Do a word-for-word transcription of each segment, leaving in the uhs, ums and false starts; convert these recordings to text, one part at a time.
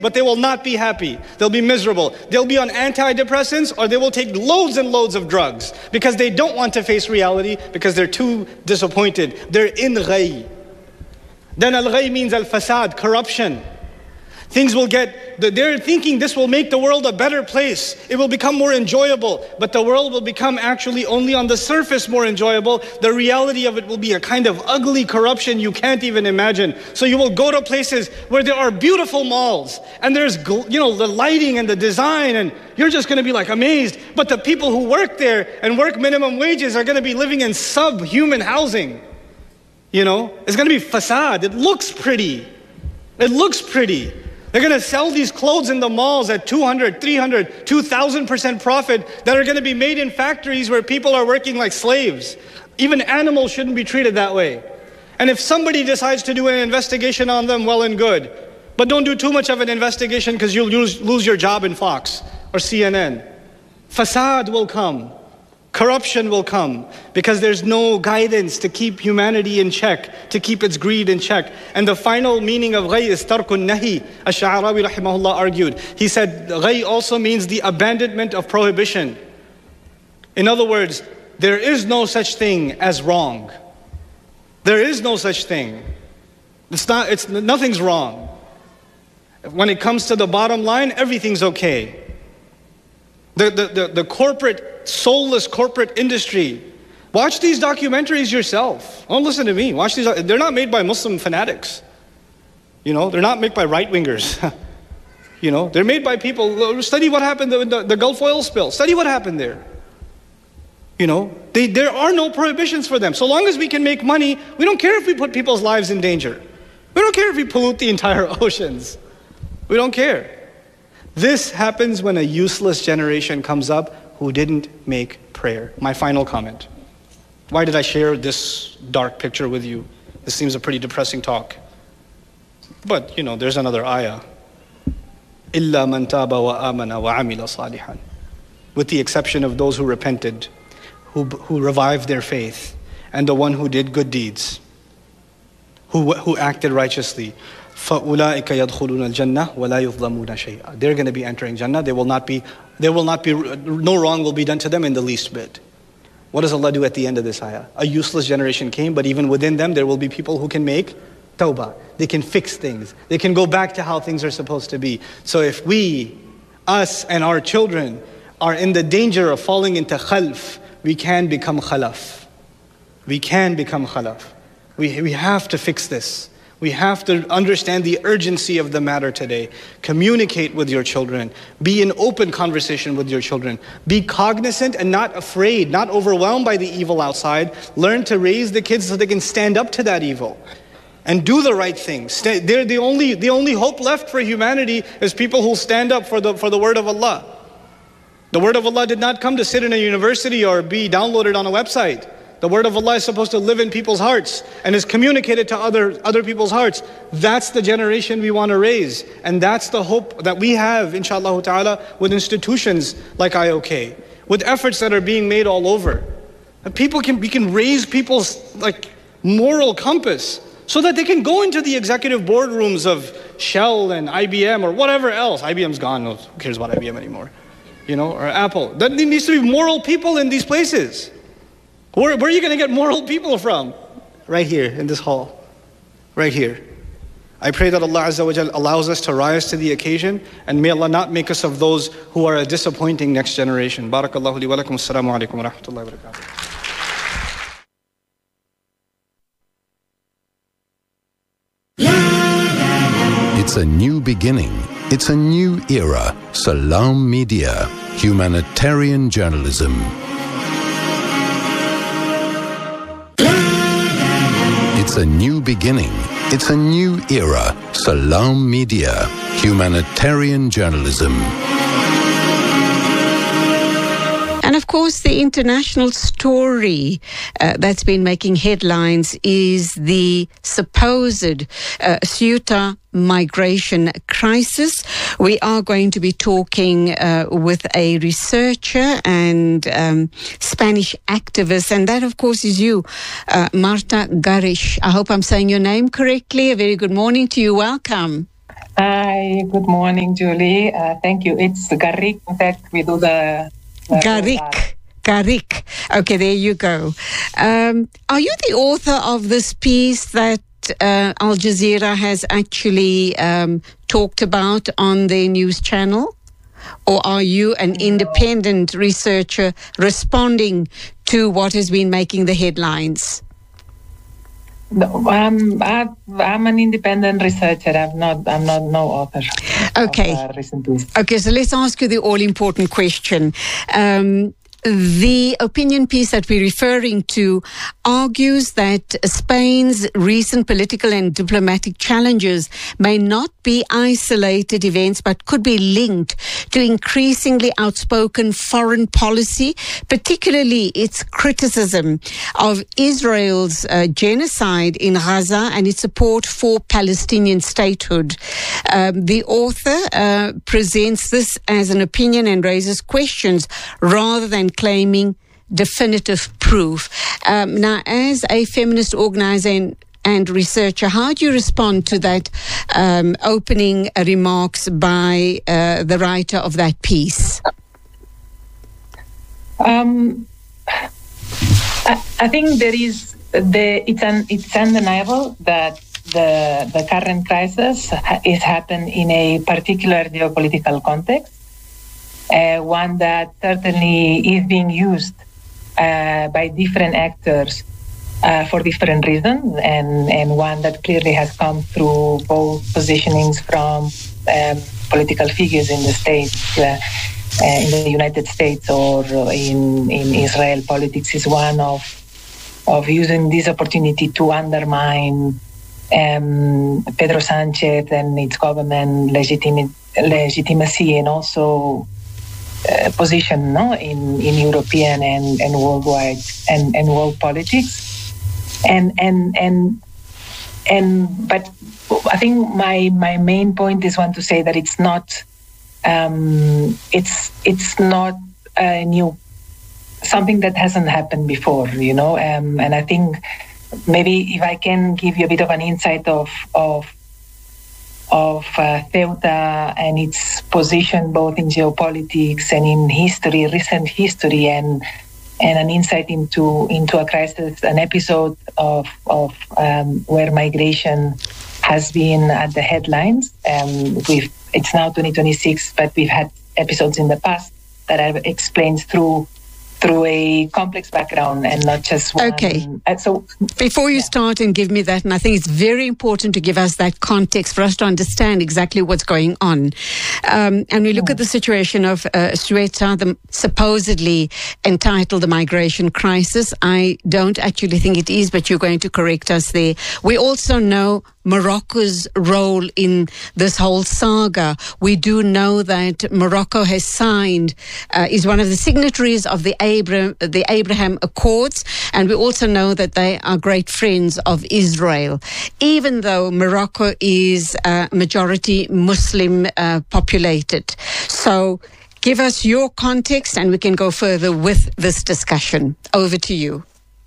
but they will not be happy. They'll be miserable. They'll be on antidepressants, or they will take loads and loads of drugs because they don't want to face reality, because they're too disappointed. They're in ghay. Then al-ghay means al-fasad, corruption. Things will get, they're thinking this will make the world a better place. It will become more enjoyable. But the world will become actually only on the surface more enjoyable. The reality of it will be a kind of ugly corruption you can't even imagine. So you will go to places where there are beautiful malls, and there's, you know, the lighting and the design, and you're just going to be like amazed. But the people who work there and work minimum wages are going to be living in subhuman housing. You know, it's going to be facade. It looks pretty. It looks pretty. They're going to sell these clothes in the malls at two hundred, three hundred, two thousand percent profit that are going to be made in factories where people are working like slaves. Even animals shouldn't be treated that way. And if somebody decides to do an investigation on them, well and good. But don't do too much of an investigation, because you'll lose, lose your job in Fox or C N N. Fasad will come. Corruption will come, because there's no guidance to keep humanity in check, to keep its greed in check. And the final meaning of ghay is tarkun nahi. Ash-Sha'arawi rahimahullah argued. He said ghay also means the abandonment of prohibition. In other words, there is no such thing as wrong. There is no such thing. It's not, it's, nothing's wrong. When it comes to the bottom line, everything's okay. The, the, the, the corporate, soulless corporate industry. Watch these documentaries yourself. Don't listen to me. Watch these. They're not made by Muslim fanatics. You know, they're not made by right-wingers. You know, they're made by people. Study what happened in the, the Gulf oil spill. Study what happened there. You know, they, there are no prohibitions for them. So long as we can make money, we don't care if we put people's lives in danger. We don't care if we pollute the entire oceans. We don't care. This happens when a useless generation comes up who didn't make prayer. My final comment. Why did I share this dark picture with you? This seems a pretty depressing talk. But, you know, there's another ayah. إِلَّا مَنْ تَابَ وَآمَنَ وَعَمِلَ صَالِحًا. With the exception of those who repented, who, who revived their faith, and the one who did good deeds, who, who acted righteously. فَأُولَٰئِكَ يَدْخُلُونَ الْجَنَّةِ وَلَا يُظْلَمُونَ شَيْئًا. They're going to be entering Jannah. They will not be, there will not be, no wrong will be done to them in the least bit. What does Allah do at the end of this ayah? A useless generation came, but even within them, there will be people who can make tawbah. They can fix things. They can go back to how things are supposed to be. So if we, us and our children, are in the danger of falling into khalf, we can become khalaf. We can become khalaf. We, we have to fix this. We have to understand the urgency of the matter today. Communicate with your children. Be in open conversation with your children. Be cognizant and not afraid, not overwhelmed by the evil outside. Learn to raise the kids so they can stand up to that evil and do the right things. They're the only, the only hope left for humanity is people who stand up for the, for the word of Allah. The word of Allah did not come to sit in a university or be downloaded on a website. The word of Allah is supposed to live in people's hearts and is communicated to other, other people's hearts. That's the generation we want to raise. And that's the hope that we have, inshallah ta'ala, with institutions like I O K, with efforts that are being made all over. That people can, we can raise people's like moral compass so that they can go into the executive boardrooms of Shell and I B M or whatever else. I B M's gone, who cares about I B M anymore? You know, or Apple. There needs to be moral people in these places. Where, where are you going to get moral people from? Right here, in this hall. Right here. I pray that Allah Azza wa Jal allows us to rise to the occasion, and may Allah not make us of those who are a disappointing next generation. Barakallahu li wa lakum. Assalamu alaikum wa rahmatullahi wa barakatuh. It's a new beginning. It's a new era. Salam Media. Humanitarian journalism. It's a new beginning. It's a new era. Salam Media. Humanitarian journalism. And of course, the international story uh, that's been making headlines is the supposed uh, Ceuta migration crisis. We are going to be talking uh, with a researcher and um, Spanish activist, and that, of course, is you, uh, Marta Garish. I hope I'm saying your name correctly. A very good morning to you. Welcome. Hi, good morning, Julie. Uh, thank you. It's Garik. In fact, we do the... the Garik. Garik. Okay, there you go. Um, are you the author of this piece that uh, Al Jazeera has actually um, talked about on their news channel? Or are you an independent researcher responding to what has been making the headlines? No, I'm, I'm an independent researcher. I'm not. I'm not no author. Okay. Of, uh, recent piece. Okay. So let's ask you the all-important question. Um, The opinion piece that we're referring to argues that Spain's recent political and diplomatic challenges may not be isolated events, but could be linked to increasingly outspoken foreign policy, particularly its criticism of Israel's uh, genocide in Gaza and its support for Palestinian statehood. Um, the author uh, presents this as an opinion and raises questions rather than claiming definitive proof. Um, now, as a feminist organizer and, and researcher, how do you respond to that um, opening remarks by uh, the writer of that piece? Um, I, I think there is the it's un, it's undeniable that the the current crisis is happening in a particular geopolitical context. Uh, one that certainly is being used uh, by different actors uh, for different reasons, and, and one that clearly has come through both positionings from um, political figures in the States, uh, uh, in the United States or in, in Israel. Politics is one of, of using this opportunity to undermine um, Pedro Sanchez and its government legitimi- legitimacy and also Uh, position no in, in European and, and worldwide and, and world politics and and and and but I think my my main point is one to say that it's not um, it's it's not a new something that hasn't happened before, you know, um, and I think maybe if I can give you a bit of an insight of of of uh, Ceuta and its position both in geopolitics and in history, recent history, and and an insight into into a crisis, an episode of of um, where migration has been at the headlines. Um, we've it's now twenty twenty-six, but we've had episodes in the past that I've explained through through a complex background and not just one. Okay. Uh, so before you yeah. start and give me that, and I think it's very important to give us that context for us to understand exactly what's going on. Um, and we look yeah. at the situation of uh, Ceuta, the supposedly entitled the migration crisis. I don't actually think it is, but you're going to correct us there. We also know Morocco's role in this whole saga. We do know that Morocco has signed, uh, is one of the signatories of the Abraham, the Abraham Accords, and we also know that they are great friends of Israel, even though Morocco is uh, majority Muslim uh, populated. So give us your context and we can go further with this discussion. Over to you.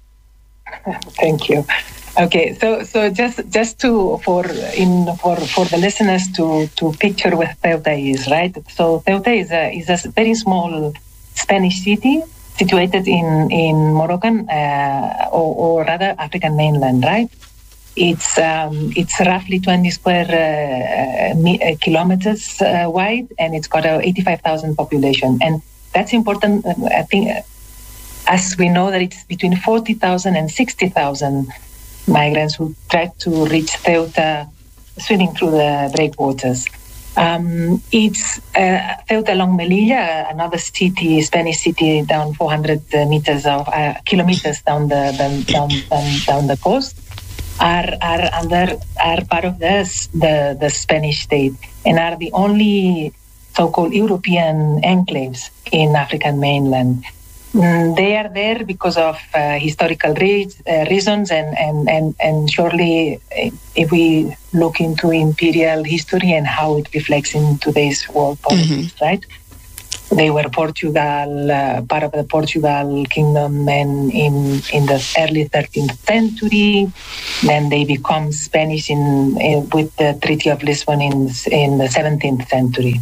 Thank you. Okay, so so just just to for in for, for the listeners to, to picture what Ceuta is, right? So Ceuta is a is a very small Spanish city situated in in Moroccan uh, or, or rather African mainland, right? It's um, it's roughly twenty square uh, mi- uh, kilometers uh, wide, and it's got a eighty-five thousand population, and that's important. I think, as we know that it's between forty thousand and sixty thousand migrants who try to reach Ceuta swimming through the breakwaters. Um, it's uh, Ceuta along Melilla, another city, Spanish city, down four hundred meters of uh, kilometers down the down, down down the coast, are are under are part of this the the Spanish state and are the only so-called European enclaves in African mainland. Mm, they are there because of uh, historical re- uh, reasons, and, and, and, and surely if we look into imperial history and how it reflects in today's world politics, mm-hmm. right? they were Portugal, uh, part of the Portugal kingdom, and in in the early thirteenth century, then they become Spanish in, in with the Treaty of Lisbon in in the seventeenth century.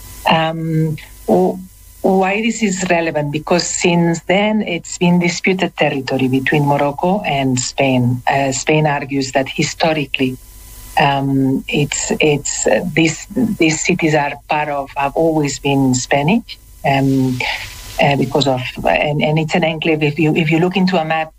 Um, why this is relevant? Because since then it's been disputed territory between Morocco and Spain. Uh, Spain argues that historically, um, it's it's uh, these these cities are part of have always been Spanish, um, uh, because of and, and it's an enclave. If you if you look into a map,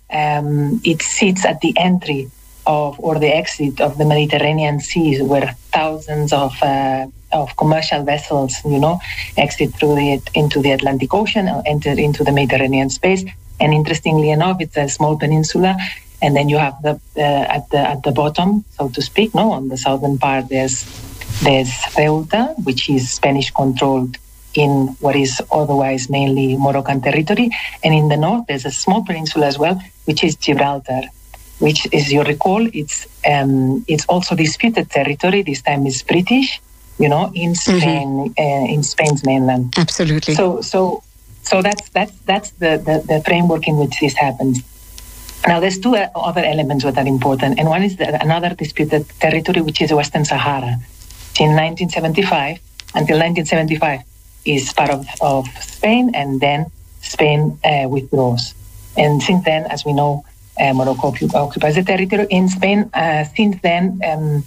um, it sits at the entry of or the exit of the Mediterranean Sea, where thousands of uh, of commercial vessels, you know, exit through the into the Atlantic Ocean or enter into the Mediterranean space. And interestingly enough, it's a small peninsula, and then you have the uh, at the at the bottom, so to speak, no, on the southern part, there's there's Ceuta, which is Spanish controlled in what is otherwise mainly Moroccan territory, and in the north there's a small peninsula as well, which is Gibraltar, which, as you recall, it's um, it's also disputed territory. This time is British, you know, in Spain, mm-hmm. uh, in Spain's mainland. Absolutely. So, so, so that's that's that's the, the, the framework in which this happens. Now, there's two other elements that are important, and one is the, another disputed territory, which is Western Sahara. In nineteen seventy-five, until nineteen seventy-five, is part of, of Spain, and then Spain uh, withdraws. And since then, as we know, uh, Morocco occupies the territory. In Spain, uh, since then, um,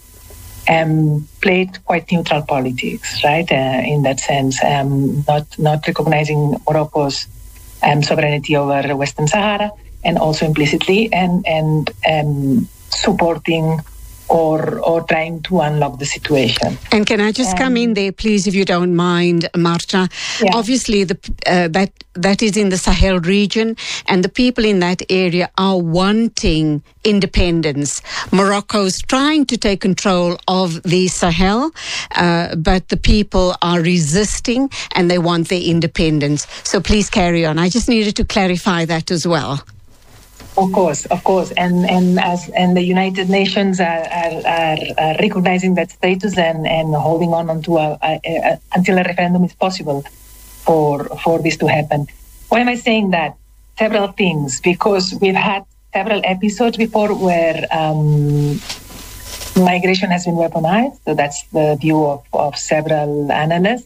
um, played quite neutral politics, right? Uh, in that sense, um, not not recognizing Morocco's um, sovereignty over Western Sahara, and also implicitly and and um, supporting or or trying to unlock the situation. And can I just um, come in there, please, if you don't mind, Marta? Yeah. Obviously, the uh, that that is in the Sahel region, and the people in that area are wanting independence. Morocco's trying to take control of the Sahel, uh, but the people are resisting, and they want their independence. So please carry on. I just needed to clarify that as well. Of course, of course, and and as and the United Nations are are, are, are recognizing that status and, and holding on unto a, a, a, until a referendum is possible for for this to happen. Why am I saying that? Several things, because we've had several episodes before where um, migration has been weaponized. So that's the view of, of several analysts.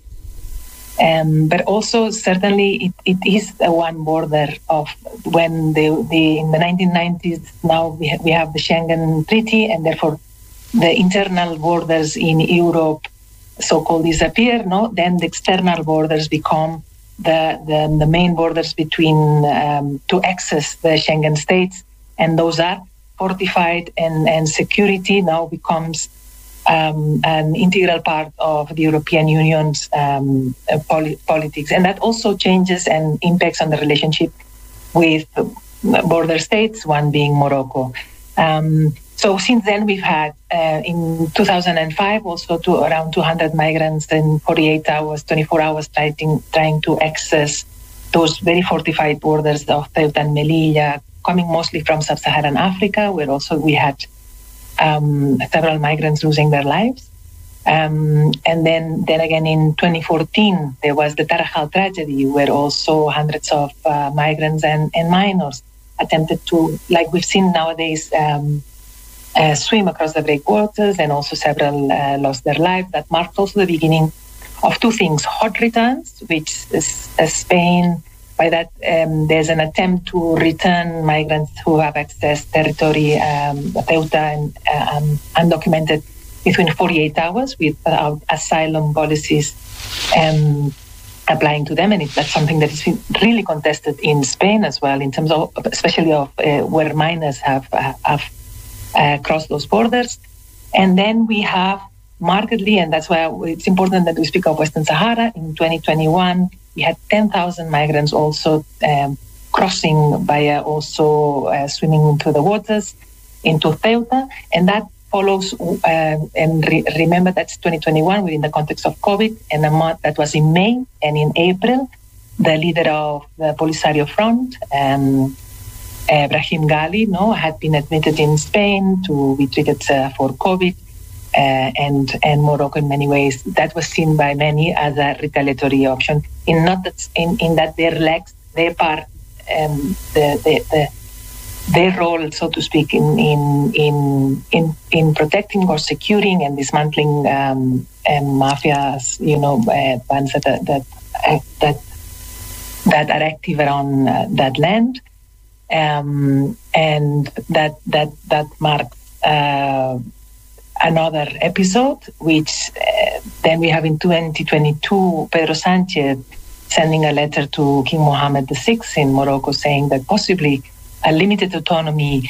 Um, but also, certainly, it, it is a one border of when the, the in the nineteen nineties. Now we ha- we have the Schengen Treaty, and therefore the internal borders in Europe, so-called, disappear. No, then the external borders become the the, the main borders between um, to access the Schengen states, and those are fortified, and and security now becomes Um, an integral part of the European Union's um, uh, poli- politics. And that also changes and impacts on the relationship with border states, one being Morocco. Um, so since then, we've had, uh, in two thousand five, also to around two hundred migrants in forty-eight hours, twenty-four hours, trying, trying to access those very fortified borders of Ceuta and Melilla, coming mostly from sub-Saharan Africa, where also we had Um, several migrants losing their lives. Um, and then, then again in twenty fourteen, there was the Tarajal tragedy, where also hundreds of uh, migrants and, and minors attempted to, like we've seen nowadays, um, uh, swim across the breakwaters, and also several uh, lost their lives. That marked also the beginning of two things: hot returns, which is uh, Spain. By that, um, there's an attempt to return migrants who have accessed territory, um, Ceuta, and um, undocumented between forty-eight hours without asylum policies um, applying to them. And it, that's something that is really contested in Spain as well, in terms of, especially of uh, where minors have, uh, have uh, crossed those borders. And then we have markedly, and that's why it's important that we speak of Western Sahara, in twenty twenty-one, we had ten thousand migrants also um, crossing via also uh, swimming into the waters into Ceuta, and that follows. Uh, and re- remember, that's twenty twenty-one within the context of COVID, and a month that was in May, and in April, the leader of the Polisario Front, um, uh, Brahim Ghali, no, had been admitted in Spain to be treated uh, for COVID. uh, and and Morocco in many ways. That was seen by many as a retaliatory option, in not that in, in that their legs, their part, um, the, the the their role, so to speak, in in in in, in protecting or securing and dismantling um, um, mafias, you know, uh, bands that that uh, that that are active around uh, that land. Um, and that that that marks uh, another episode, which uh, then we have in twenty twenty-two Pedro Sanchez sending a letter to King Mohammed the sixth in Morocco, saying that possibly a limited autonomy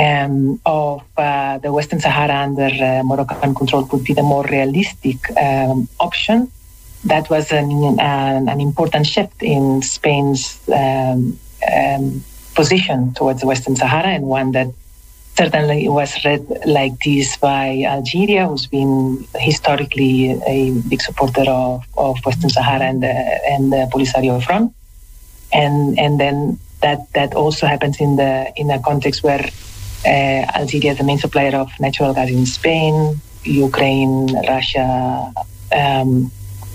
um, of uh, the Western Sahara under uh, Moroccan control could be the more realistic um, option. That was an, an, an important shift in Spain's um, um, position towards the Western Sahara, and one that certainly was read like this by Algeria, who's been historically a big supporter of, of Western Sahara and the, and the Polisario Front. And and then that that also happens in the in a context where uh, Algeria is the main supplier of natural gas in Spain, Ukraine, Russia. Um,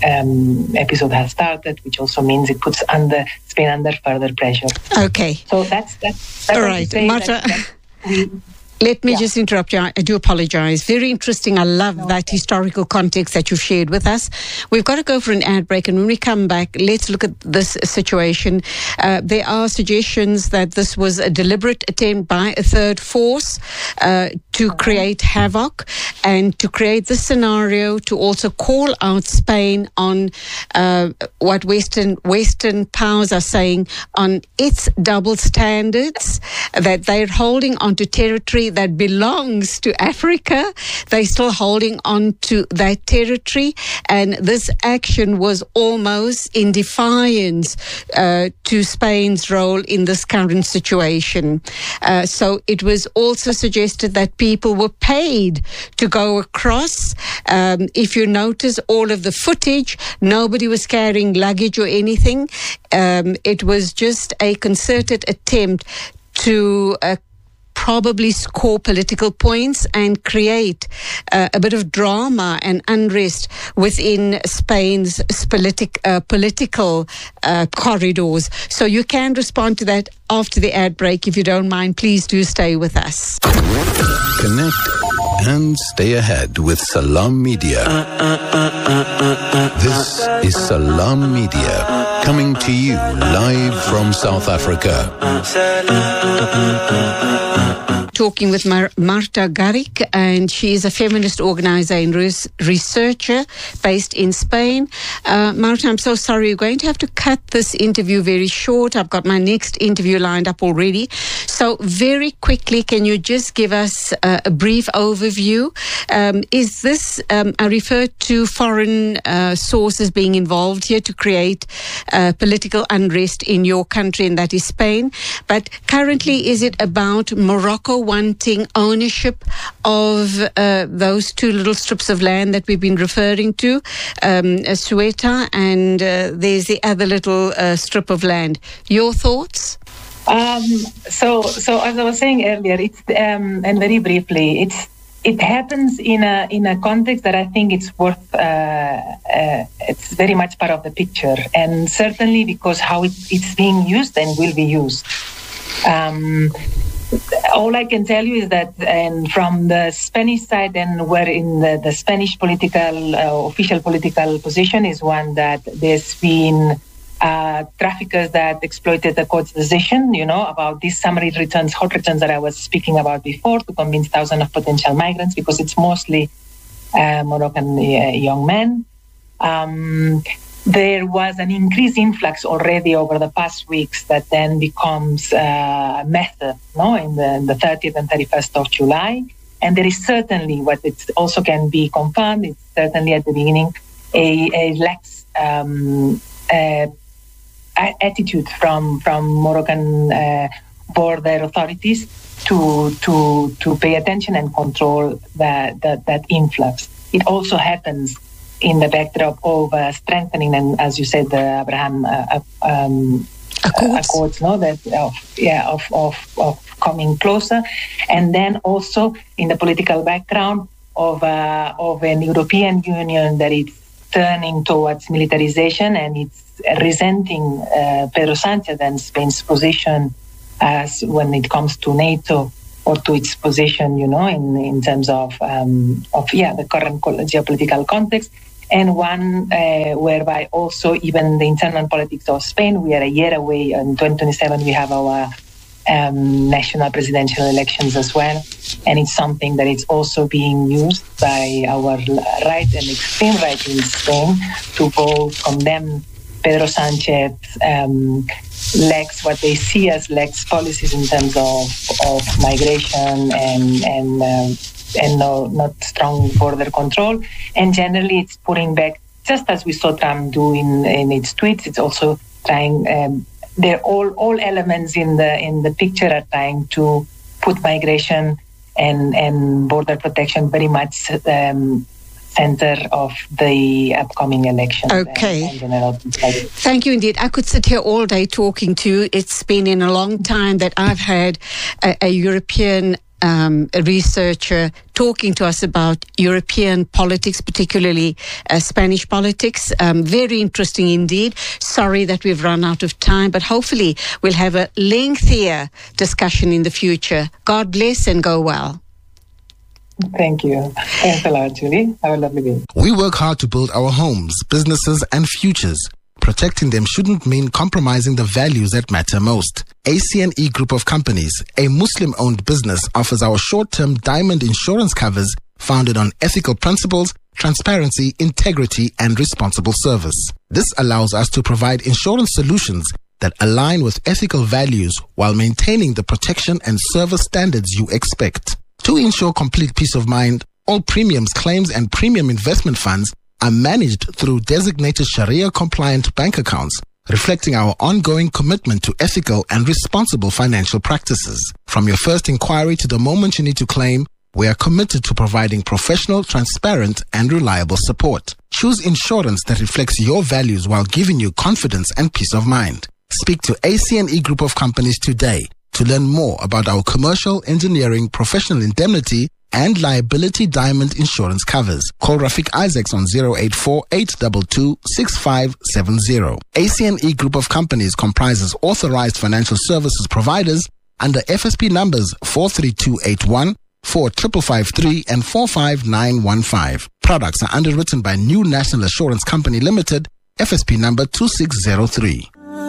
Um, episode has started, which also means it puts under Spain under further pressure. Okay. So that's that's, that's all right, Marta. That, that we, Let me yeah. just interrupt you. I do apologize. Very interesting. I love no, that okay. historical context that you've shared with us. We've got to go for an ad break, and when we come back, let's look at this situation. Uh, there are suggestions that this was a deliberate attempt by a third force uh, to okay. create havoc and to create this scenario to also call out Spain on uh, what Western Western powers are saying on its double standards, that they're holding onto territory that belongs to Africa. They're still holding on to that territory, and this action was almost in defiance uh, to Spain's role in this current situation. Uh, so it was also suggested that people were paid to go across. Um, if you notice all of the footage, nobody was carrying luggage or anything. Um, it was just a concerted attempt to uh, probably score political points and create uh, a bit of drama and unrest within Spain's politic, uh, political uh, corridors. So you can respond to that after the ad break. If you don't mind, please do stay with us. Connect and stay ahead with Salam Media. This is Salam Media, coming to you live from South Africa. Talking with Mar- Marta Garrick, and she is a feminist organizer and res- researcher based in Spain. Uh, Marta, I'm so sorry. We're going to have to cut this interview very short. I've got my next interview lined up already. So very quickly, can you just give us uh, a brief overview? Um, is this, um, I refer to foreign uh, sources being involved here to create uh, political unrest in your country, and that is Spain. But currently, is it about Morocco wanting ownership of uh, those two little strips of land that we've been referring to, um, Ceuta, and uh, there's the other little uh, strip of land. Your thoughts? Um, so, so as I was saying earlier, it's um, and very briefly, it's it happens in a in a context that I think it's worth. Uh, uh, it's very much part of the picture, and certainly because how it, it's being used and will be used. Um, All I can tell you is that, and from the Spanish side, and where in the, the Spanish political, uh, official political position is one that there's been uh, traffickers that exploited the court's decision, you know, about these summary returns, hot returns that I was speaking about before, to convince thousands of potential migrants, because it's mostly uh, Moroccan uh, young men. Um, There was an increased influx already over the past weeks that then becomes uh, a method, no, in the, in the thirtieth and thirty-first of July. And there is certainly, what it also can be confirmed, it's certainly at the beginning, a, a lax um, uh, attitude from, from Moroccan uh, border authorities to, to, to pay attention and control that, that, that influx. It also happens in the backdrop of uh, strengthening, and as you said, the Abraham uh, um, Accords, Accords no, that of yeah of, of of coming closer, and then also in the political background, of a, of an European Union that is turning towards militarization, and it's resenting uh, Pedro Sanchez and Spain's position as when it comes to NATO or to its position, you know, in, in terms of um, of yeah the current geopolitical context, and one uh, whereby also even the internal politics of Spain. We are a year away. In twenty twenty-seven, we have our Um, national presidential elections as well, and it's something that is also being used by our right and extreme right in Spain to both condemn Pedro Sanchez um, lex, what they see as lex policies in terms of, of migration and and uh, and no, not strong border control, and generally it's putting back, just as we saw Trump do in, in its tweets. It's also trying. Um, They're all, all elements in the in the picture are trying to put migration and, and border protection very much um, center of the upcoming elections. Okay. And, and Thank you indeed. I could sit here all day talking to you. It's been in a long time that I've had a, a European Um, a researcher talking to us about European politics, particularly uh, Spanish politics. Um, very interesting indeed. Sorry that we've run out of time, but hopefully we'll have a lengthier discussion in the future. God bless and go well. Thank you. Thanks a lot, Julie. Have a lovely day. We work hard to build our homes, businesses, and futures. Protecting them shouldn't mean compromising the values that matter most. A C N E Group of Companies, a Muslim-owned business, offers our short-term diamond insurance covers founded on ethical principles, transparency, integrity, and responsible service. This allows us to provide insurance solutions that align with ethical values while maintaining the protection and service standards you expect. To ensure complete peace of mind, all premiums, claims, and premium investment funds are managed through designated Sharia-compliant bank accounts, reflecting our ongoing commitment to ethical and responsible financial practices. From your first inquiry to the moment you need to claim, we are committed to providing professional, transparent, and reliable support. Choose insurance that reflects your values while giving you confidence and peace of mind. Speak to A C N E Group of Companies today to learn more about our commercial, engineering, professional indemnity, and liability diamond insurance covers. Call Rafik Isaacs on zero eight four, eight two two, six five seven zero. A C N E Group of Companies comprises authorized financial services providers under F S P numbers four three two eight one, four five five three, and four five nine one five. Products are underwritten by New National Assurance Company Limited, F S P number two six zero three.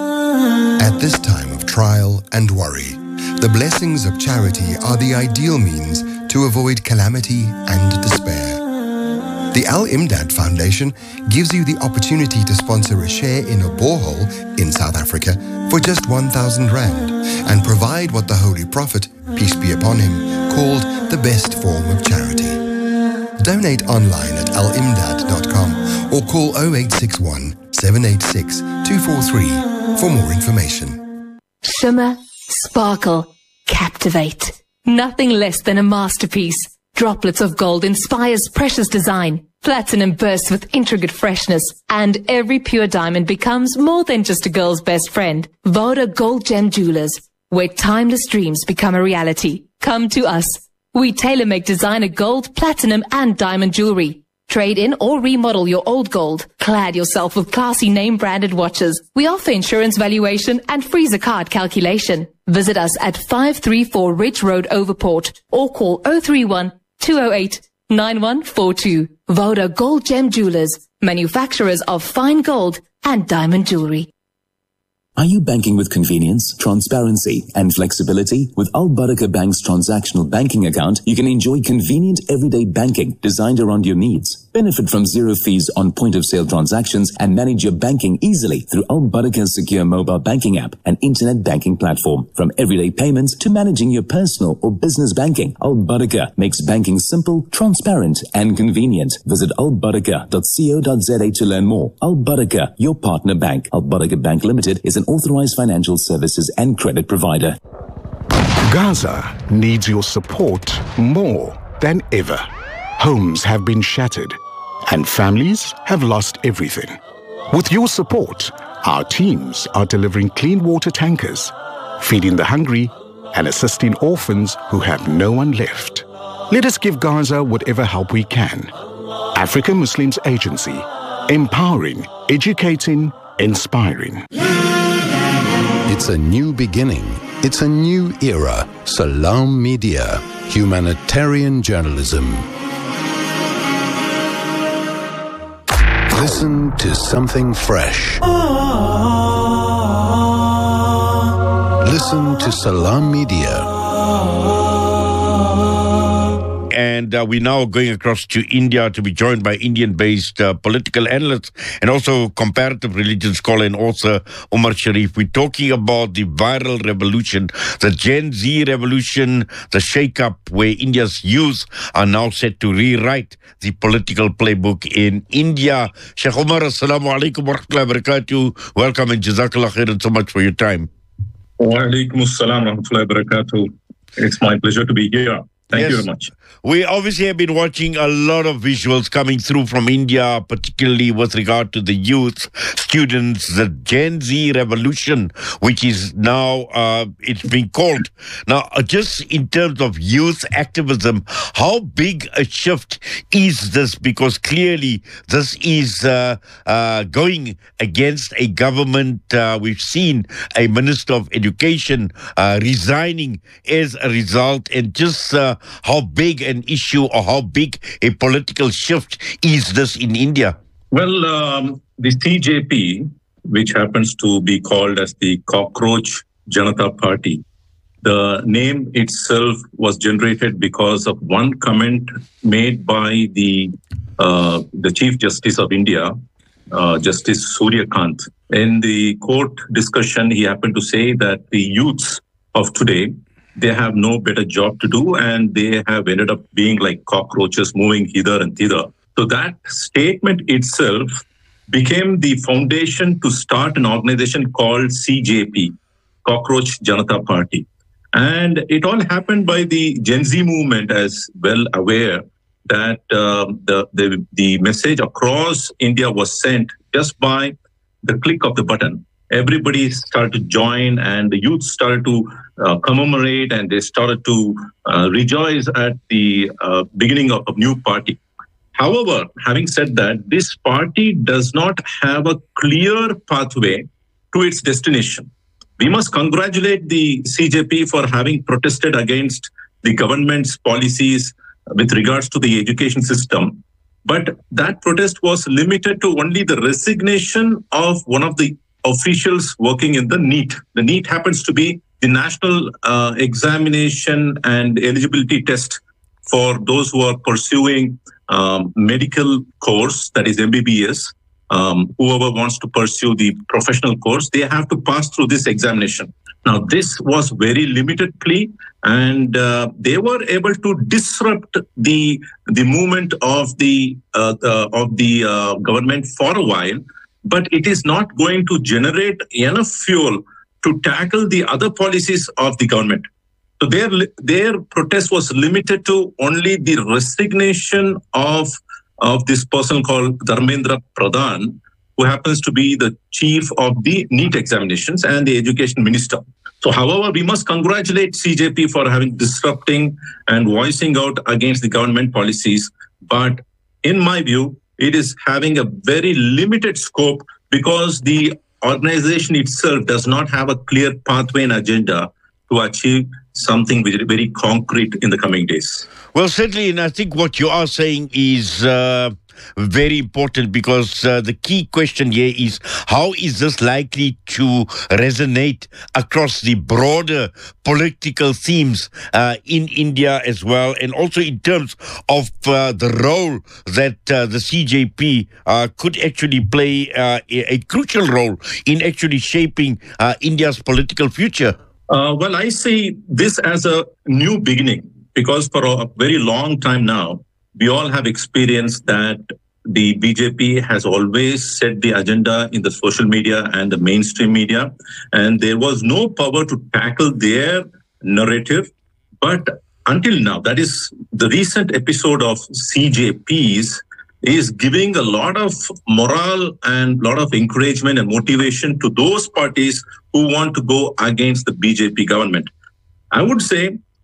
At this time of trial and worry, the blessings of charity are the ideal means to avoid calamity and despair. The Al-Imdad Foundation gives you the opportunity to sponsor a share in a borehole in South Africa for just one thousand rand and provide what the Holy Prophet, peace be upon him, called the best form of charity. Donate online at al imdad dot com or call oh eight six one, seven eight six, two four three for more information. Shimmer, sparkle, captivate. Nothing less than a masterpiece. Droplets of gold inspires precious design. Platinum bursts with intricate freshness. And every pure diamond becomes more than just a girl's best friend. Voda Gold Gem Jewelers, where timeless dreams become a reality. Come to us. We tailor-make designer gold, platinum, and diamond jewelry. Trade in or remodel your old gold. Clad yourself with classy name-branded watches. We offer insurance valuation and freezer card calculation. Visit us at five three four Ridge Road, Overport, or call oh three one, two oh eight, nine one four two. Voda Gold Gem Jewelers, manufacturers of fine gold and diamond jewelry. Are you banking with convenience, transparency, and flexibility? With Al Barakah Bank's transactional banking account, you can enjoy convenient everyday banking designed around your needs. Benefit from zero fees on point-of-sale transactions and manage your banking easily through Al Barakah's secure mobile banking app and internet banking platform. From everyday payments to managing your personal or business banking, Al Barakah makes banking simple, transparent, and convenient. Visit al barakah dot co dot za to learn more. Al Barakah, your partner bank. Al Barakah Bank Limited is an authorized financial services and credit provider. Gaza needs your support more than ever. Homes have been shattered and families have lost everything. With your support, our teams are delivering clean water tankers, feeding the hungry, and assisting orphans who have no one left. Let us give Gaza whatever help we can. African Muslims Agency. Empowering, educating, inspiring. It's a new beginning. It's a new era. Salam Media. Humanitarian journalism. Listen to something fresh. Listen to Salam Media. And uh, we're now going across to India to be joined by Indian-based uh, political analyst and also comparative religion scholar and author Umar Sharif. We're talking about the viral revolution, the Gen Z revolution, the shake-up where India's youth are now set to rewrite the political playbook in India. Sheikh Umar, assalamu alaikum wa rahmatullahi wa barakatuh. Welcome and jazakallah khairan so much for your time. Wa alaikum assalam wa rahmatullahi wa barakatuh. It's my pleasure to be here. Thank yes. you very much. We obviously have been watching a lot of visuals coming through from India, particularly with regard to the youth, students, the Gen Z revolution, which is now, uh, it's being called. Now, uh, just in terms of youth activism, how big a shift is this? Because clearly this is uh, uh, going against a government. Uh, we've seen a Minister of Education uh, resigning as a result, and just uh, how big an issue or how big a political shift is this in India? Well, um, the C J P, which happens to be called as the Cockroach Janata Party, the name itself was generated because of one comment made by the uh, the Chief Justice of India, uh, Justice Surya Kant. In the court discussion, he happened to say that the youths of today, they have no better job to do, and they have ended up being like cockroaches moving hither and thither. So that statement itself became the foundation to start an organization called C J P, Cockroach Janata Party. And it all happened by the Gen Z movement, as well aware that uh, the, the, the message across India was sent just by the click of the button. Everybody started to join, and the youth started to uh, commemorate, and they started to uh, rejoice at the uh, beginning of a new party. However, having said that, this party does not have a clear pathway to its destination. We must congratulate the C J P for having protested against the government's policies with regards to the education system. But that protest was limited to only the resignation of one of the officials working in the NEET. The NEET happens to be the National uh, Examination and Eligibility Test for those who are pursuing um, medical course, that is M B B S. Um, whoever wants to pursue the professional course, they have to pass through this examination. Now, this was very limited plea, and uh, they were able to disrupt the the movement of the uh, uh, of the uh, government for a while. But it is not going to generate enough fuel to tackle the other policies of the government. So their their protest was limited to only the resignation of, of this person called Dharmendra Pradhan, who happens to be the chief of the NEET examinations and the education minister. So, however, we must congratulate C J P for having disrupting and voicing out against the government policies. But in my view, it is having a very limited scope because the organization itself does not have a clear pathway and agenda to achieve something very, very concrete in the coming days. Well, certainly, and I think what you are saying is uh, very important, because uh, the key question here is how is this likely to resonate across the broader political themes uh, in India as well, and also in terms of uh, the role that uh, the C J P uh, could actually play uh, a, a crucial role in actually shaping uh, India's political future. Uh, well, I see this as a new beginning, because for a very long time now, we all have experienced that the B J P has always set the agenda in the social media and the mainstream media, and there was no power to tackle their narrative. But until now, that is the recent episode of C J Ps is giving a lot of morale and a lot of encouragement and motivation to those parties who want to go against the B J P government. I would say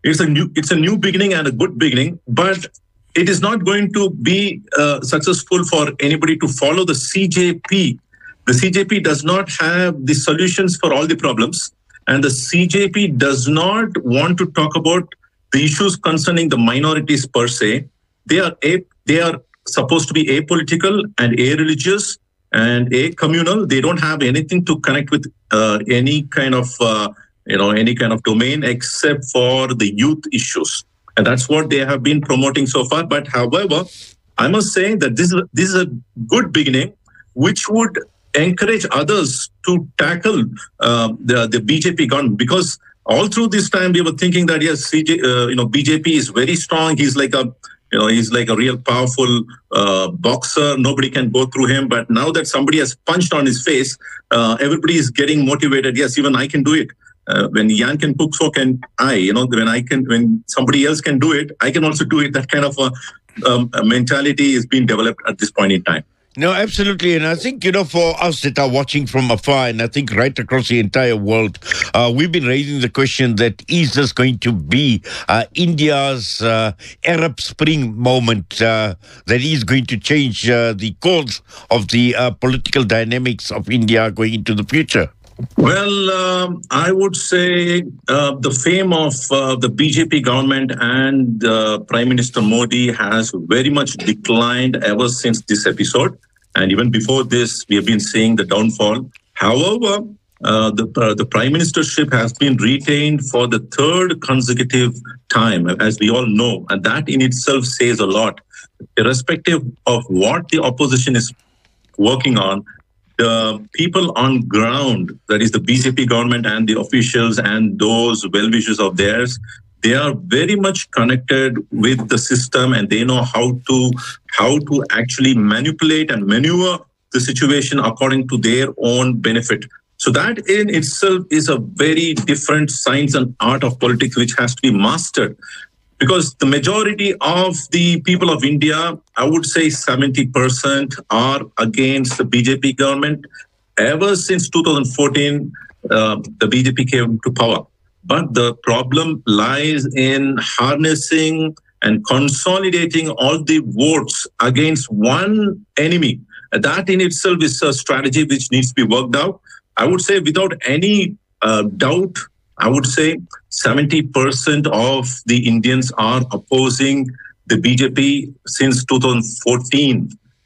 it's a new it's a new beginning and a good beginning, but it is not going to be uh, successful for anybody to follow the C J P. The C J P does not have the solutions for all the problems, and the C J P does not want to talk about the issues concerning the minorities per se. They are a, they are supposed to be apolitical and a-religious and a-communal. They don't have anything to connect with uh, any kind of uh, you know any kind of domain except for the youth issues, and that's what they have been promoting so far. But however, I must say that this is this is a good beginning, which would encourage others to tackle uh, the the B J P government, because all through this time we were thinking that yes, C J, uh, you know, B J P is very strong. He's like a you know he's like a real powerful uh, boxer. Nobody can go through him. But now that somebody has punched on his face, uh, everybody is getting motivated. Yes, even I can do it. Uh, when Jan can cook, so can I. You know, when I can, when somebody else can do it, I can also do it. That kind of a, um, a mentality is being developed at this point in time. No, absolutely. And I think, you know, for us that are watching from afar, and I think right across the entire world, uh, we've been raising the question that is this going to be uh, India's uh, Arab Spring moment uh, that is going to change uh, the course of the uh, political dynamics of India going into the future? Well, um, I would say uh, the fame of uh, the B J P government and uh, Prime Minister Modi has very much declined ever since this episode. And even before this, we have been seeing the downfall. However, uh, the, uh, the Prime Ministership has been retained for the third consecutive time, as we all know. And that in itself says a lot. Irrespective of what the opposition is working on, the people on ground, that is the B J P government and the officials and those well-wishers of theirs, they are very much connected with the system, and they know how to how to actually manipulate and maneuver the situation according to their own benefit. So that in itself is a very different science and art of politics which has to be mastered. Because the majority of the people of India, I would say seventy percent, are against the B J P government. Ever since two thousand fourteen, uh, the B J P came to power. But the problem lies in harnessing and consolidating all the votes against one enemy. That in itself is a strategy which needs to be worked out. I would say without any uh, doubt, I would say seventy percent of the Indians are opposing the B J P since two thousand fourteen.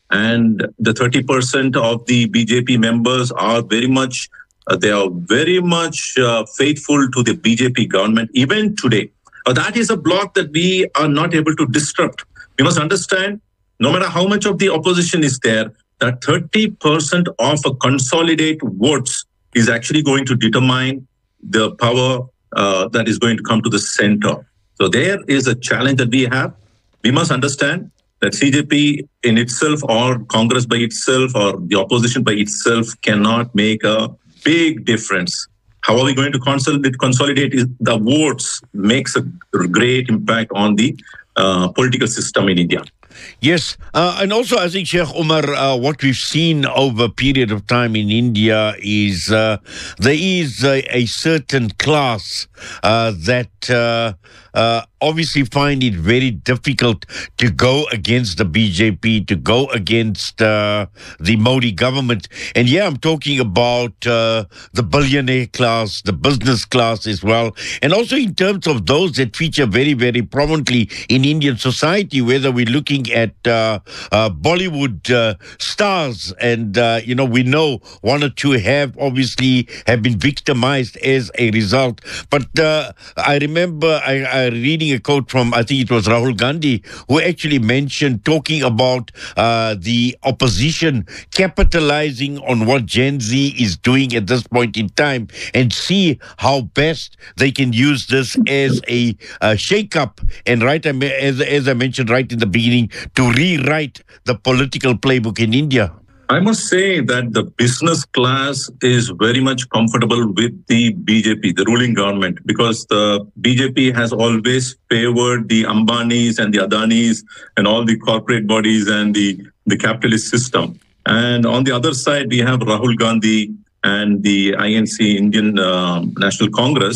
And the thirty percent of the B J P members are very much, uh, they are very much uh, faithful to the B J P government, even today. Uh, that is a block that we are not able to disrupt. We must understand, no matter how much of the opposition is there, that thirty percent of a consolidated votes is actually going to determine the power uh, that is going to come to the center. So there is a challenge that we have. We must understand that C J P in itself or Congress by itself or the opposition by itself cannot make a big difference. How are we going to consolidate? Consolidate is the votes makes a great impact on the uh, political system in India. Yes, uh, and also I think, Sheikh Umar, uh, what we've seen over a period of time in India is uh, there is a, a certain class uh, that uh, uh, obviously find it very difficult to go against the B J P, to go against uh, the Modi government. And yeah, I'm talking about uh, the billionaire class, the business class as well, and also in terms of those that feature very, very prominently in Indian society, whether we're looking at uh, uh, Bollywood uh, stars, and uh, you know, we know one or two have obviously have been victimized as a result. But uh, I remember I, I reading a quote from, I think it was Rahul Gandhi, who actually mentioned talking about uh, the opposition capitalizing on what Gen Z is doing at this point in time, and see how best they can use this as a, a shake-up, and right as, as I mentioned right in the beginning, to rewrite the political playbook in India. I must say that the business class is very much comfortable with the B J P, the ruling government, because the B J P has always favored the Ambanis and the Adanis and all the corporate bodies and the, the capitalist system. And on the other side, we have Rahul Gandhi and the I N C, Indian uh, National Congress,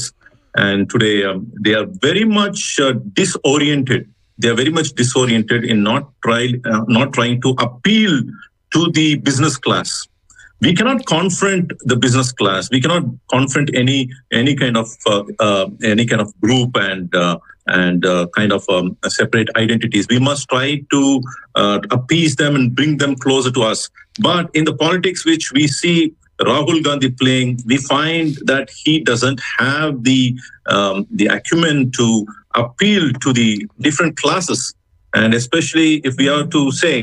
and today um, they are very much uh, disoriented. They are very much disoriented in not try, uh, not trying to appeal to the business class. We cannot confront the business class. We cannot confront any any kind of uh, uh, any kind of group and uh, and uh, kind of um, separate identities. We must try to uh, appease them and bring them closer to us. But in the politics which we see Rahul Gandhi playing, we find that he doesn't have the um, the acumen to appeal to the different classes, and especially if we are to say.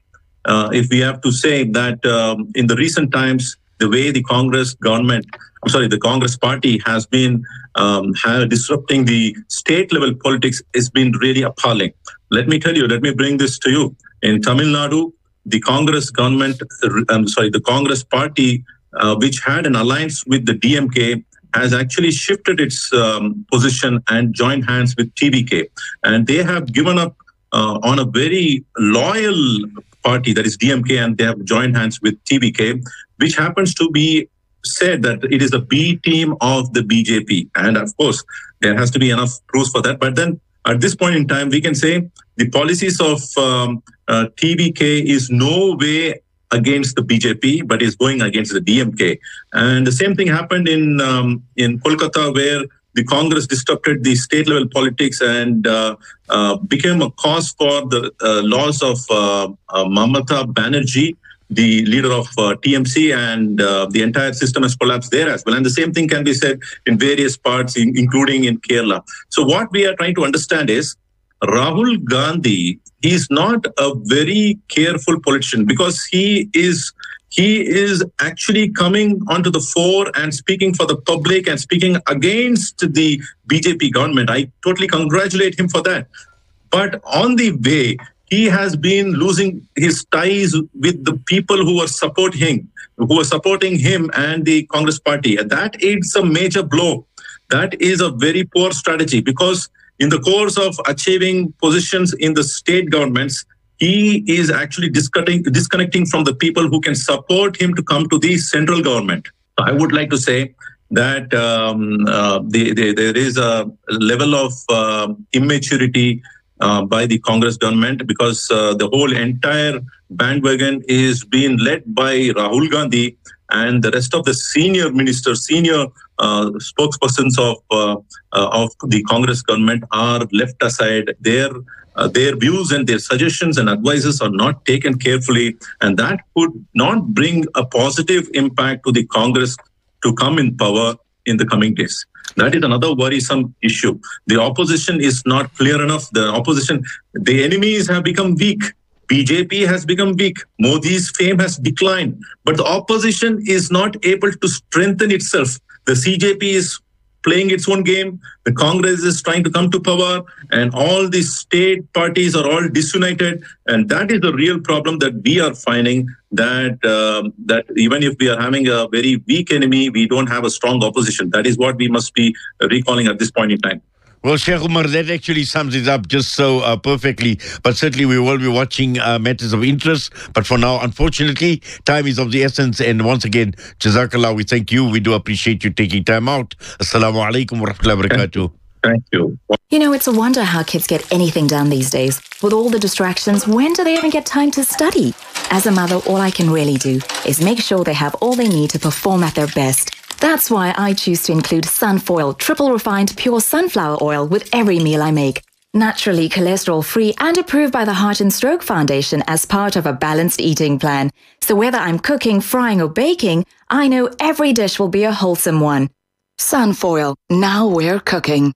Uh, if we have to say that um, in the recent times, the way the Congress government, I'm sorry, the Congress party has been um, have disrupting the state level politics has been really appalling. Let me tell you, let me bring this to you. In Tamil Nadu, the Congress government, I'm sorry, the Congress party, uh, which had an alliance with the D M K, has actually shifted its um, position and joined hands with T V K. And they have given up uh, on a very loyal party, that is D M K, and they have joined hands with T V K, which happens to be said that it is the B team of the B J P. And of course, there has to be enough proofs for that. But then at this point in time, we can say the policies of um, uh, T V K is no way against the B J P, but is going against the D M K. And the same thing happened in um, in Kolkata, where the Congress disrupted the state level politics and uh, uh, became a cause for the uh, loss of uh, uh, Mamata Banerjee, the leader of uh, T M C, and uh, the entire system has collapsed there as well. And the same thing can be said in various parts, in, including in Kerala. So what we are trying to understand is Rahul Gandhi is not a very careful politician, because he is He is actually coming onto the fore and speaking for the public and speaking against the B J P government. I totally congratulate him for that. But on the way, he has been losing his ties with the people who are supporting, who are supporting him and the Congress party. And that is a major blow. That is a very poor strategy, because in the course of achieving positions in the state governments, he is actually disconnecting, disconnecting from the people who can support him to come to the central government. I would like to say that um, uh, the, the, there is a level of uh, immaturity uh, by the Congress government, because uh, the whole entire bandwagon is being led by Rahul Gandhi, and the rest of the senior ministers, senior uh, spokespersons of uh, uh, of the Congress government are left aside. Their Uh, their views and their suggestions and advices are not taken carefully, and that could not bring a positive impact to the Congress to come in power in the coming days. That is another worrisome issue. The opposition is not clear enough. The opposition, the enemies have become weak. B J P has become weak. Modi's fame has declined. But the opposition is not able to strengthen itself. The C J P is playing its own game. The Congress is trying to come to power, and all the state parties are all disunited. And that is the real problem that we are finding, that um, that even if we are having a very weak enemy, we don't have a strong opposition. That is what we must be recalling at this point in time. Well, Sheikh Umar, that actually sums it up just so uh, perfectly. But certainly we will be watching uh, matters of interest. But for now, unfortunately, time is of the essence. And once again, Jazakallah, we thank you. We do appreciate you taking time out. Assalamu alaikum wa rahmatullahi wa barakatuh. Thank you. You know, it's a wonder how kids get anything done these days. With all the distractions, when do they even get time to study? As a mother, all I can really do is make sure they have all they need to perform at their best. That's why I choose to include Sunfoil triple refined pure sunflower oil with every meal I make. Naturally cholesterol free and approved by the Heart and Stroke Foundation as part of a balanced eating plan. So whether I'm cooking, frying or baking, I know every dish will be a wholesome one. Sunfoil, now we're cooking.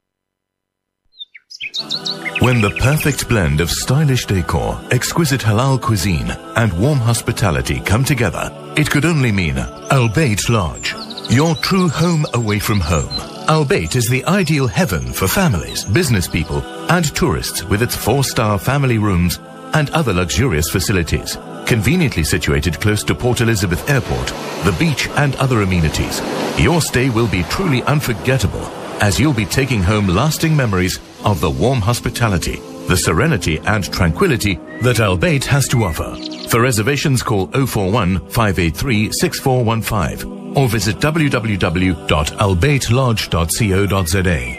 When the perfect blend of stylish decor, exquisite halal cuisine and warm hospitality come together, it could only mean Al Bayt Lodge. Your true home away from home. Al Bayt is the ideal heaven for families, business people and tourists, with its four-star family rooms and other luxurious facilities. Conveniently situated close to Port Elizabeth Airport, the beach and other amenities. Your stay will be truly unforgettable, as you'll be taking home lasting memories of the warm hospitality, the serenity and tranquility that Al Bayt has to offer. For reservations, call oh four one, five eight three, six four one five. or visit w w w dot albeit lodge dot co dot z a.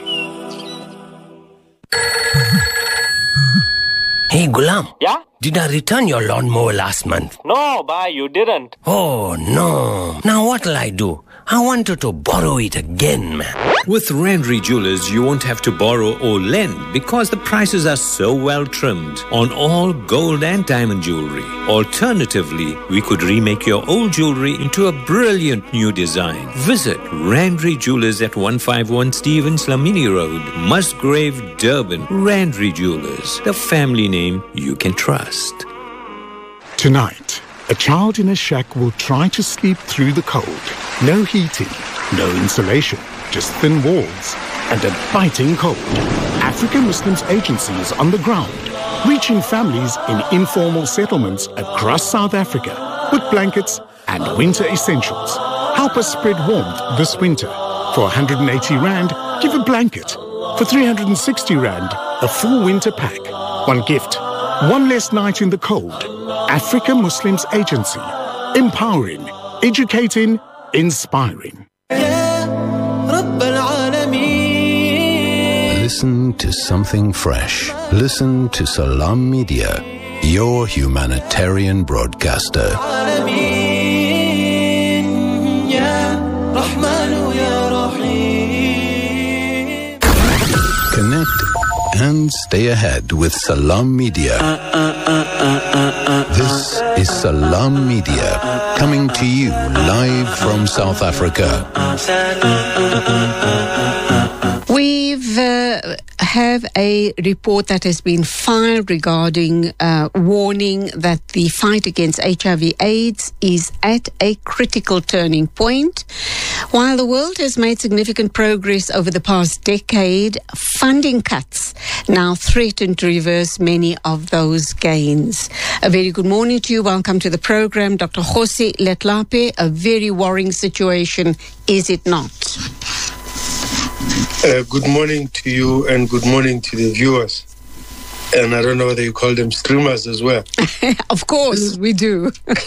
Hey, Gulam. Yeah? Did I return your lawnmower last month? No, bhai, you didn't. Oh, no. Now what'll I do? I wanted to borrow it again, man. With Randry Jewelers, you won't have to borrow or lend because the prices are so well trimmed on all gold and diamond jewelry. Alternatively, we could remake your old jewelry into a brilliant new design. Visit Randry Jewelers at one fifty-one Stevens Lamini Road, Musgrave, Durban. Randry Jewelers, the family name you can trust. Tonight, a child in a shack will try to sleep through the cold. No heating, no insulation, just thin walls and a biting cold. African Muslims Agency is on the ground, reaching families in informal settlements across South Africa with blankets and winter essentials. Help us spread warmth this winter. For one hundred eighty rand, give a blanket. For three hundred sixty rand, a full winter pack. One gift, one less night in the cold. African Muslims Agency. Empowering, educating, inspiring. Listen to something fresh. Listen to Salam Media, your humanitarian broadcaster. Connect and stay ahead with Salam Media. This is Salam Media, coming to you live from South Africa. We've uh, have a report that has been filed regarding uh, warning that the fight against H I V AIDS is at a critical turning point. While the world has made significant progress over the past decade, funding cuts now threaten to reverse many of those gains. A very good morning to you. Welcome to the program, Doctor Jose Letlape. A very worrying situation, is it not? Uh, good morning to you and good morning to the viewers. And I don't know whether you call them streamers as well. Of course, we do.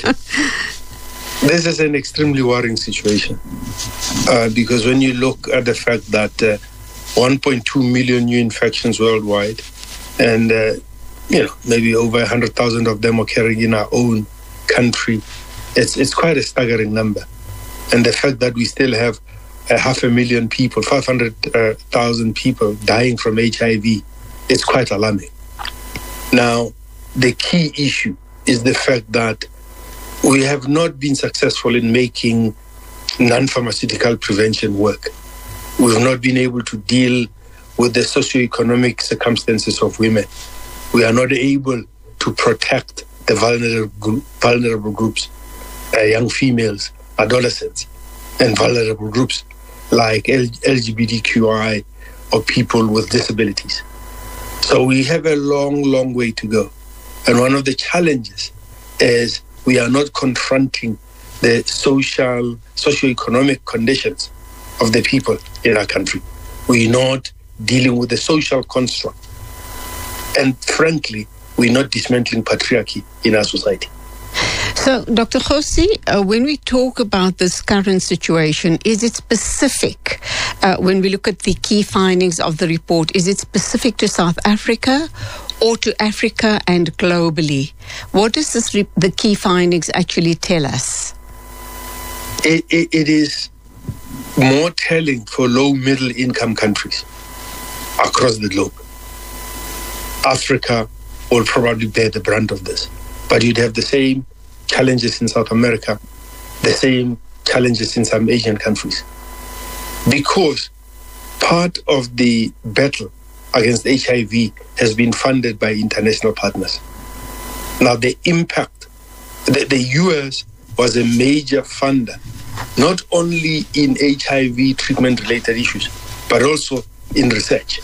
This is an extremely worrying situation uh, because when you look at the fact that uh, one point two million new infections worldwide and, uh, you know, maybe over one hundred thousand of them occurring in our own country, it's, it's quite a staggering number. And the fact that we still have a half a million people, five hundred thousand people dying from H I V, it's quite alarming. Now, the key issue is the fact that we have not been successful in making non-pharmaceutical prevention work. We've not been able to deal with the socioeconomic circumstances of women. We are not able to protect the vulnerable, vulnerable groups, uh, young females, adolescents, and vulnerable groups like L G B T Q I or people with disabilities. So we have a long, long way to go. And one of the challenges is we are not confronting the social, socio-economic conditions of the people in our country. We're not dealing with the social construct. And frankly, we're not dismantling patriarchy in our society. So, Doctor Jose, uh, when we talk about this current situation, is it specific, uh, when we look at the key findings of the report, is it specific to South Africa or to Africa and globally? What does this re- the key findings actually tell us? It, it, it is more telling for low middle income countries across the globe. Africa will probably bear the brunt of this, but you'd have the same challenges in South America, the same challenges in some Asian countries. Because part of the battle against H I V has been funded by international partners. Now the impact, the, the U S was a major funder, not only in H I V treatment-related issues, but also in research.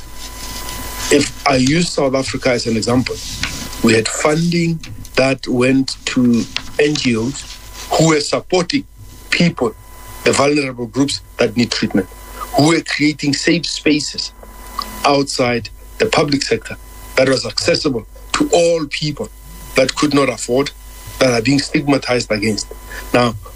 If I use South Africa as an example, we had funding that went to N G Os who were supporting people, the vulnerable groups that need treatment, who were creating safe spaces outside the public sector that was accessible to all people that could not afford, that are being stigmatized against. Now,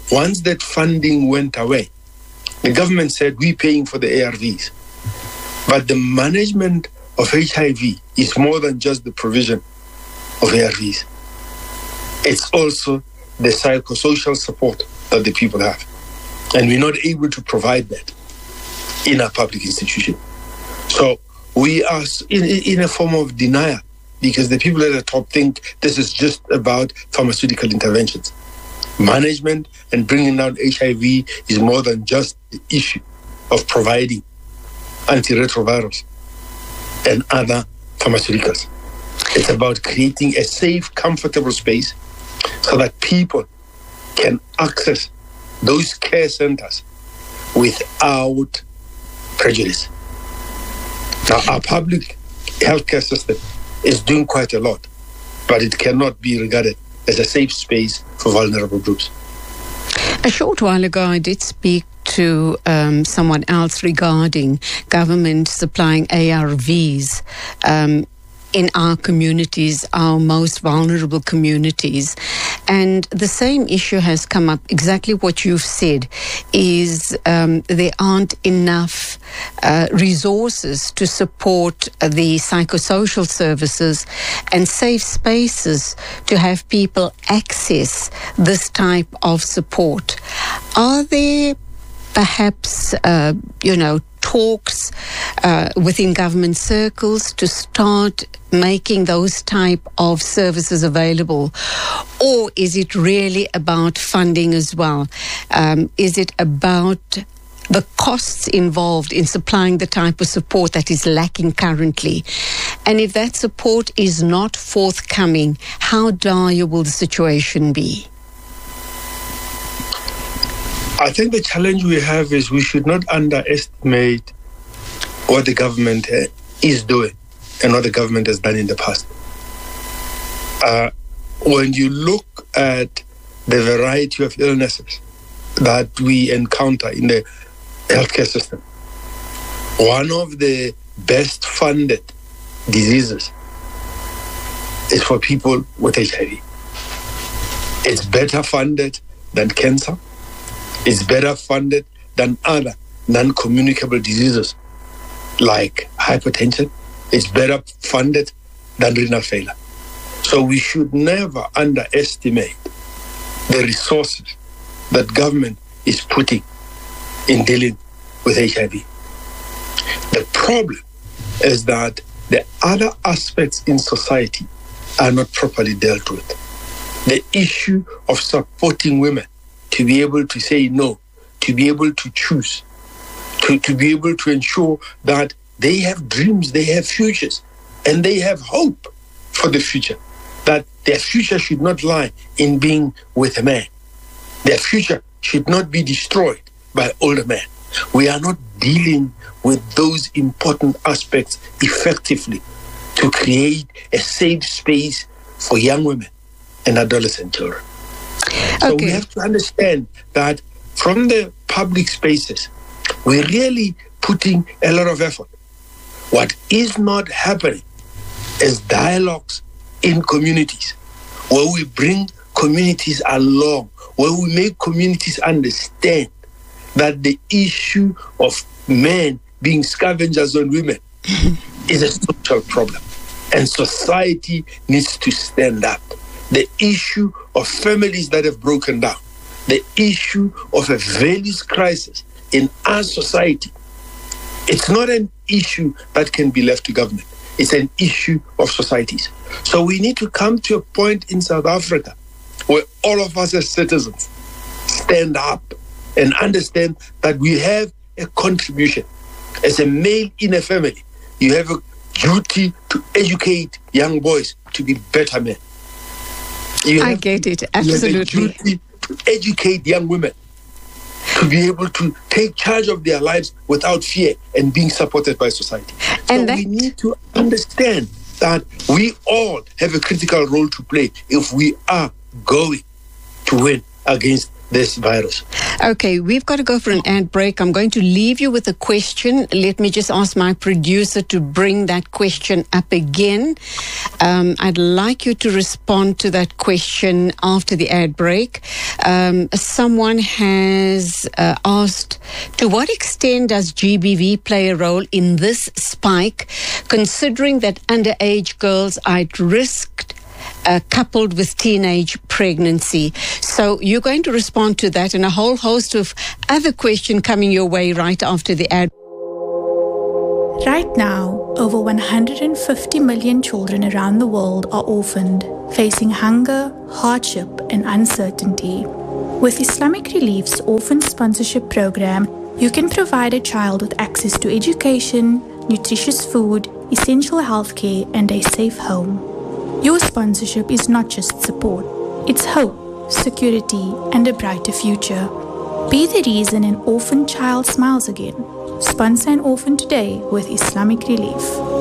once that funding went away, the government said, we're paying for the A R Vs. But the management of H I V is more than just the provision of A R Vs. It's also the psychosocial support that the people have. And we're not able to provide that in a public institution. So we are in, in a form of denial because the people at the top think this is just about pharmaceutical interventions. Management and bringing down H I V is more than just the issue of providing antiretrovirals and other pharmaceuticals. It's about creating a safe, comfortable space so that people can access those care centers without prejudice. Now, our public healthcare system is doing quite a lot, but it cannot be regarded as a safe space for vulnerable groups. A short while ago, I did speak to um, someone else regarding government supplying A R Vs um, in our communities, our most vulnerable communities. And the same issue has come up, exactly what you've said, is um, there aren't enough uh, resources to support the psychosocial services and safe spaces to have people access this type of support. Are there perhaps, uh, you know, talks uh, within government circles to start making those type of services available? Or is it really about funding as well? Um, is it about the costs involved in supplying the type of support that is lacking currently? And if that support is not forthcoming, how dire will the situation be? I think the challenge we have is we should not underestimate what the government uh, is doing and what the government has done in the past. Uh, when you look at the variety of illnesses that we encounter in the healthcare system, one of the best funded diseases is for people with H I V. It's better funded than cancer. It's better funded than other non-communicable diseases like hypertension. It's better funded than renal failure. So we should never underestimate the resources that government is putting in dealing with H I V. The problem is that the other aspects in society are not properly dealt with. The issue of supporting women to be able to say no, to be able to choose, to, to be able to ensure that they have dreams, they have futures, and they have hope for the future, that their future should not lie in being with a man. Their future should not be destroyed by older men. We are not dealing with those important aspects effectively to create a safe space for young women and adolescent children. So okay. We have to understand that from the public spaces, we're really putting a lot of effort. What is not happening is dialogues in communities where we bring communities along, where we make communities understand that the issue of men being scavengers on women is a social problem, and society needs to stand up. The issue of families that have broken down, the issue of a values crisis in our society, it's not an issue that can be left to government. It's an issue of societies. So we need to come to a point in South Africa where all of us as citizens stand up and understand that we have a contribution. As a male in a family, you have a duty to educate young boys to be better men. You I get to, it, absolutely. You have a duty to educate young women to be able to take charge of their lives without fear and being supported by society. And so that... we need to understand that we all have a critical role to play if we are going to win against this virus. Okay, we've got to go for an ad break. I'm going to leave you with a question. Let me just ask my producer to bring that question up again. Um, I'd like you to respond to that question after the ad break. Um, someone has uh, asked, to what extent does G B V play a role in this spike, considering that underage girls are at risk Uh, coupled with teenage pregnancy? So you're going to respond to that and a whole host of other questions coming your way right after the ad. Right now, over one hundred fifty million children around the world are orphaned, facing hunger, hardship, and uncertainty. With Islamic Relief's Orphan Sponsorship Program, you can provide a child with access to education, nutritious food, essential healthcare, and a safe home. Your sponsorship is not just support, it's hope, security, and a brighter future. Be the reason an orphan child smiles again. Sponsor an orphan today with Islamic Relief.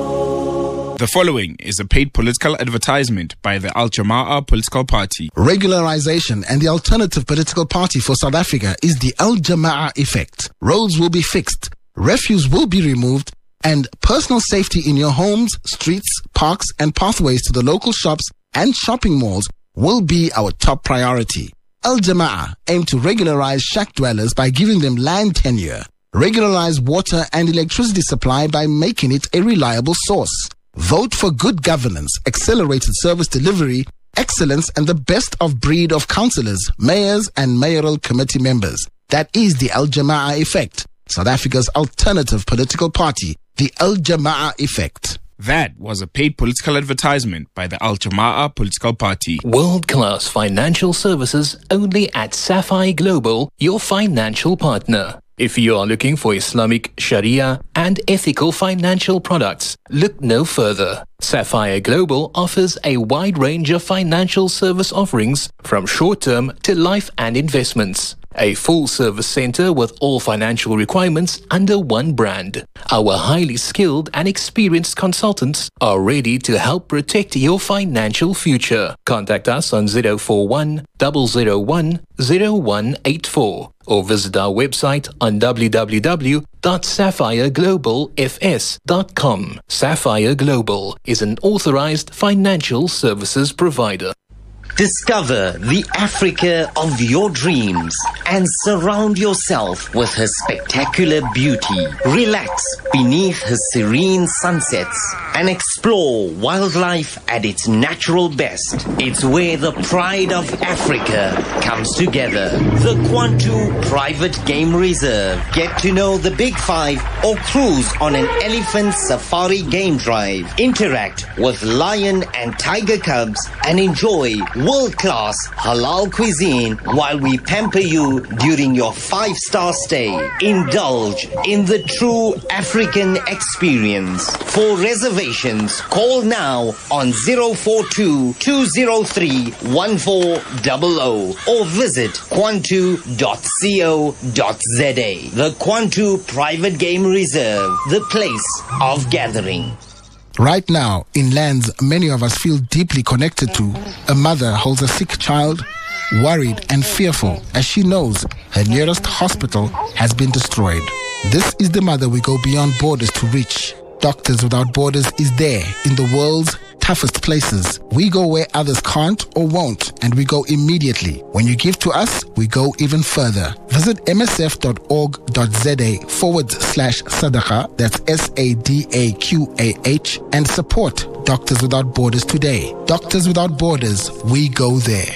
The following is a paid political advertisement by the Al Jama'ah political party. Regularization and the alternative political party for South Africa is the Al Jama'ah effect. Roads will be fixed, refuse will be removed, and personal safety in your homes, streets, parks, and pathways to the local shops and shopping malls will be our top priority. Al Jama'ah aim to regularize shack dwellers by giving them land tenure, regularize water and electricity supply by making it a reliable source. Vote for good governance, accelerated service delivery, excellence, and the best of breed of councillors, mayors, and mayoral committee members. That is the Al Jama'ah effect, South Africa's alternative political party. The Al Jama'ah effect. That was a paid political advertisement by the Al Jama'ah political party. World-class financial services only at Sapphire Global, your financial partner. If you are looking for Islamic, Sharia, and ethical financial products, look no further. Sapphire Global offers a wide range of financial service offerings from short-term to life and investments. A full-service center with all financial requirements under one brand. Our highly skilled and experienced consultants are ready to help protect your financial future. Contact us on zero four one, zero zero one, zero one eight four or visit our website on w w w dot sapphire global f s dot com. Sapphire Global is an authorized financial services provider. Discover the Africa of your dreams and surround yourself with her spectacular beauty. Relax beneath her serene sunsets and explore wildlife at its natural best. It's where the pride of Africa comes together. The Kwantu Private Game Reserve. Get to know the Big Five or cruise on an elephant safari game drive. Interact with lion and tiger cubs and enjoy world-class halal cuisine while we pamper you during your five-star stay. Indulge in the true African experience. For reservations, call now on zero four two, two zero three, one four zero zero or visit kwantu dot co dot za. The Kwantu Private Game Reserve, the place of gathering. Right now, in lands many of us feel deeply connected to, a mother holds a sick child, worried and fearful as she knows her nearest hospital has been destroyed. This is the mother we go beyond borders to reach. Doctors Without Borders is there in the world's toughest places. We go where others can't or won't, and we go immediately. When you give to us, we go even further. Visit m s f dot org dot z a forward slash sadaqa, that's S A D A Q A H, and support Doctors Without Borders today. Doctors Without Borders, we go there.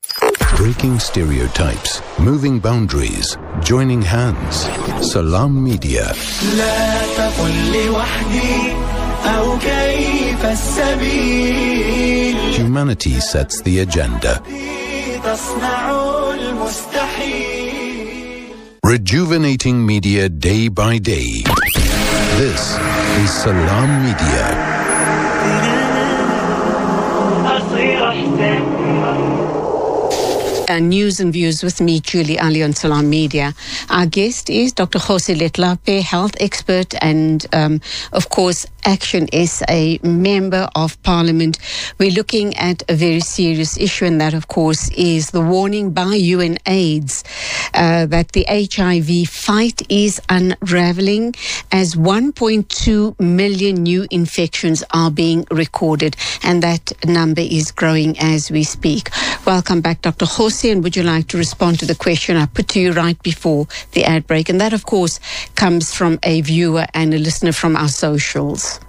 Breaking stereotypes, moving boundaries, joining hands. Salam Media. Humanity sets the agenda. Rejuvenating media day by day. This is Salam Media. Uh, news and Views with me, Julie Ali, on Salam Media. Our guest is Doctor Jose Letlape, health expert and, um, of course, Action S A member of Parliament. We're looking at a very serious issue, and that, of course, is the warning by UNAIDS uh, that the H I V fight is unraveling as one point two million new infections are being recorded, and that number is growing as we speak. Welcome back, Doctor Jose, and would you like to respond to the question I put to you right before the ad break? And that, of course, comes from a viewer and a listener from our socials.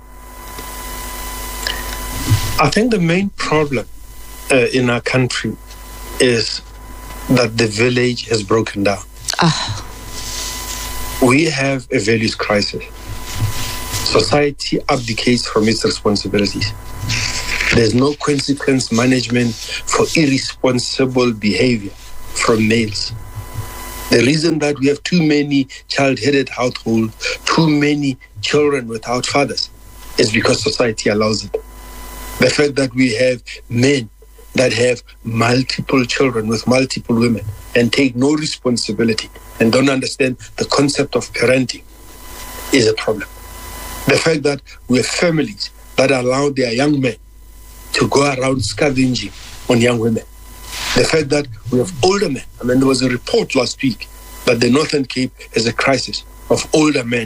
I think the main problem uh, in our country is that the village has broken down. Oh. We have a values crisis. Society abdicates from its responsibilities. There's no consequence management for irresponsible behavior from males. The reason that we have too many child-headed households, too many children without fathers, is because society allows it. The fact that we have men that have multiple children with multiple women and take no responsibility and don't understand the concept of parenting is a problem. The fact that we have families that allow their young men to go around scavenging on young women. The fact that we have older men. I mean, there was a report last week that the Northern Cape has a crisis of older men